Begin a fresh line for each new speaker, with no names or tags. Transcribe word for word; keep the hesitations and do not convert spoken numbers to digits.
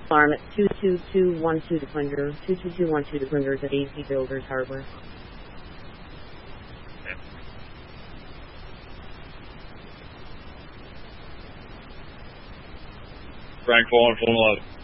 alarm at two two two one two Defender, two two two one two Defenders at A Z Builders Hardware.
Frank four one four eleven.